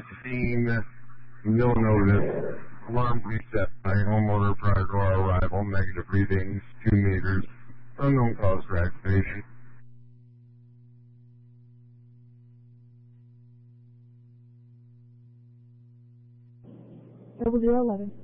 Scene, no notice. Alarm reset by homeowner prior to our arrival. Negative readings, 2 meters. Unknown cause for activation. 0011.